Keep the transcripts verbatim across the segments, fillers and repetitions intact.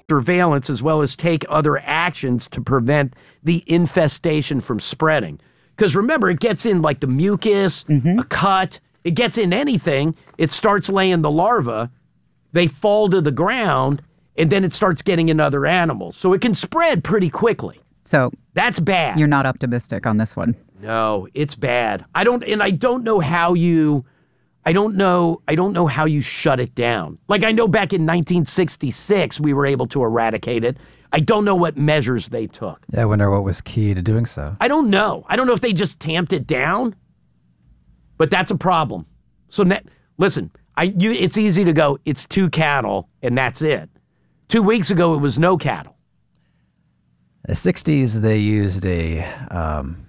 surveillance as well as take other actions to prevent the infestation from spreading. Because remember, it gets in like the mucus, mm-hmm. a cut, it gets in anything, it starts laying the larva, they fall to the ground, and then it starts getting in other animals. So it can spread pretty quickly. So that's bad. You're not optimistic on this one. No, it's bad. I don't, and I don't know how you, I don't know, I don't know how you shut it down. Like I know back in nineteen sixty-six, we were able to eradicate it. I don't know what measures they took. Yeah, I wonder what was key to doing so. I don't know. I don't know if they just tamped it down, but that's a problem. So ne- listen, I, you, it's easy to go, it's two cattle, and that's it. Two weeks ago, it was no cattle. In the sixties, they used a um,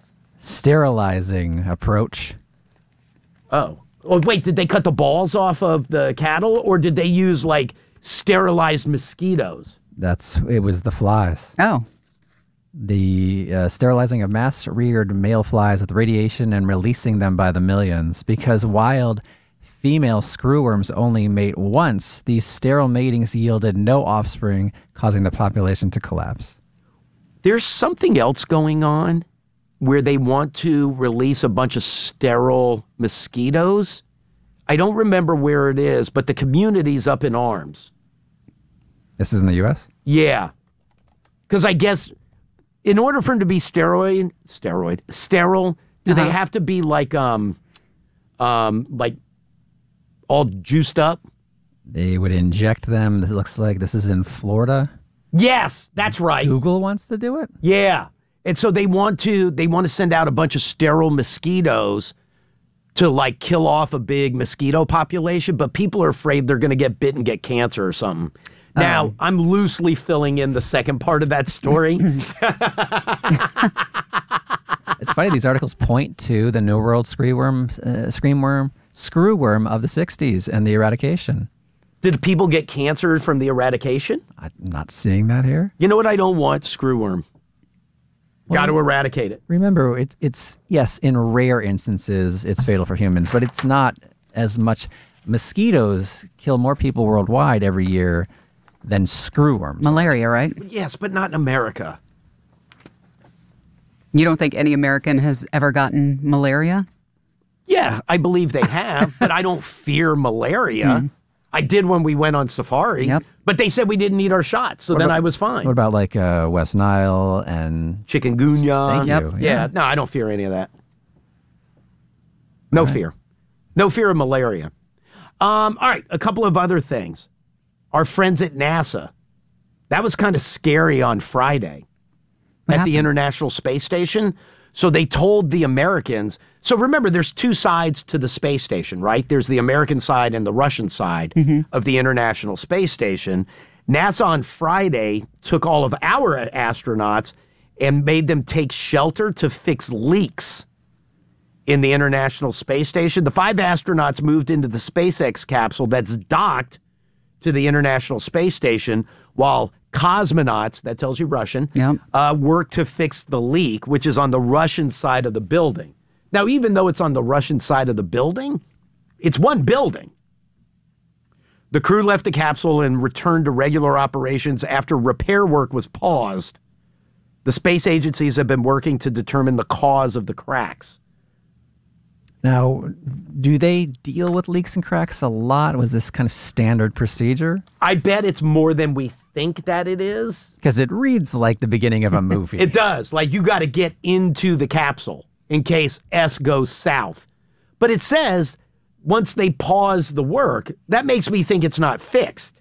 sterilizing approach. Oh. Oh, wait, did they cut the balls off of the cattle, or did they use, like, sterilized mosquitoes? That's, it was the flies. Oh. The uh, sterilizing of mass-reared male flies with radiation and releasing them by the millions. Because wild female screwworms only mate once, these sterile matings yielded no offspring, causing the population to collapse. There's something else going on where they want to release a bunch of sterile mosquitoes. I don't remember where it is, but the community's up in arms. This is in the U S? Yeah. Because I guess in order for them to be steroid, steroid, sterile, do uh-huh. they have to be like, um, um, like all juiced up? They would inject them. It looks like this is in Florida. Yes, that's right. Google wants to do it? Yeah. And so they want to they want to send out a bunch of sterile mosquitoes to like kill off a big mosquito population, but people are afraid they're going to get bit and get cancer or something. Now, um, I'm loosely filling in the second part of that story. It's funny, these articles point to the New World screwworm, uh, screamworm, screwworm of the sixties and the eradication. Did people get cancer from the eradication? I'm not seeing that here. You know what I don't want? Screwworm. Well, got to eradicate it. Remember, it, it's, yes, in rare instances, it's fatal for humans, but it's not as much. Mosquitoes kill more people worldwide every year than screwworms. Malaria, right? Yes, but not in America. You don't think any American has ever gotten malaria? Yeah, I believe they have, but I don't fear malaria. Mm. I did when we went on safari, yep. but they said we didn't need our shots, so what then about, I was fine. What about like uh, West Nile and... chikungunya? Thank yep. you. Yeah. yeah, no, I don't fear any of that. No right. fear. No fear of malaria. Um, all right, a couple of other things. Our friends at NASA, that was kind of scary on Friday what at happened? the International Space Station. So they told the Americans, so remember there's two sides to the space station, right? There's the American side and the Russian side mm-hmm. of the International Space Station. NASA on Friday took all of our astronauts and made them take shelter to fix leaks in the International Space Station. The five astronauts moved into the SpaceX capsule that's docked to the International Space Station, while cosmonauts, that tells you Russian, yep. uh, work to fix the leak, which is on the Russian side of the building. Now, even though it's on the Russian side of the building, it's one building. The crew left the capsule and returned to regular operations after repair work was paused. The space agencies have been working to determine the cause of the cracks. Now, do they deal with leaks and cracks a lot? Was this kind of standard procedure? I bet it's more than we think that it is. Because it reads like the beginning of a movie. It does. Like you got to get into the capsule in case S goes south. But it says once they pause the work, that makes me think it's not fixed.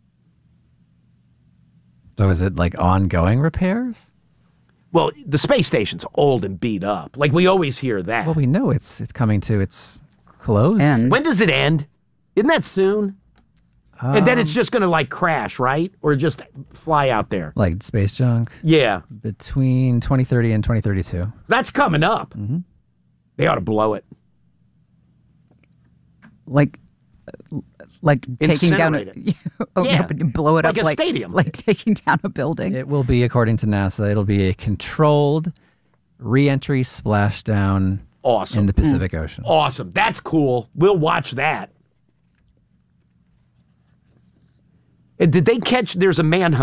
So is it like ongoing repairs? Well, the space station's old and beat up. Like, we always hear that. Well, we know it's it's coming to its close. And when does it end? Isn't that soon? Um, and then it's just going to, like, crash, right? Or just fly out there? Like space junk? Yeah. Between twenty thirty and twenty thirty-two. That's coming up. Mm-hmm. They ought to blow it. Like... Like taking down a, oh, yeah. no, but blow it like up a like stadium. Like taking down a building. It will be, according to NASA, it'll be a controlled re-entry splashdown awesome. in the Pacific mm. Ocean. Awesome. That's cool. We'll watch that. And did they catch? There's a manhunt